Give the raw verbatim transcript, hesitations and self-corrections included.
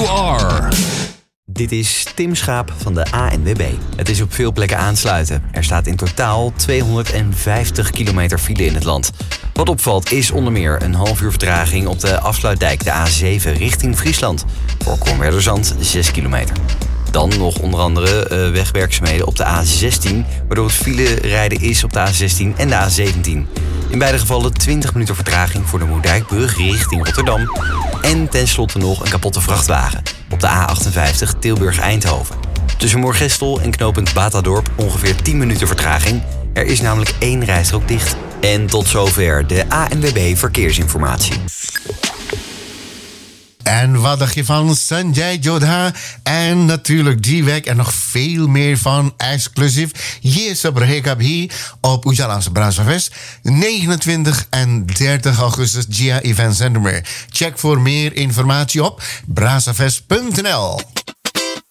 you are. Dit is Tim Schaap van de A N W B. Het is op veel plekken aansluiten. Er staat in totaal tweehonderdvijftig kilometer file in het land. Wat opvalt is onder meer een half uur vertraging op de afsluitdijk, de A zeven richting Friesland. Voor Kornwerderzand zes kilometer. Dan nog onder andere uh, wegwerkzaamheden op de A zestien... waardoor het file rijden is op de A zestien en de A zeventien. In beide gevallen twintig minuten vertraging voor de Moerdijkbrug richting Rotterdam. En tenslotte nog een kapotte vrachtwagen op de A achtenvijftig Tilburg-Eindhoven. Tussen Moergestel en knooppunt Batadorp ongeveer tien minuten vertraging. Er is namelijk één rijstrook dicht. En tot zover de A N W B Verkeersinformatie. En wat dacht je van Sanjay Jodha? En natuurlijk die week en nog veel meer van exclusief. Hier is op Rekabhi op Ujalanse Brassafest. negenentwintig en dertig augustus Gia Event Center. Check voor meer informatie op brassafest punt n l.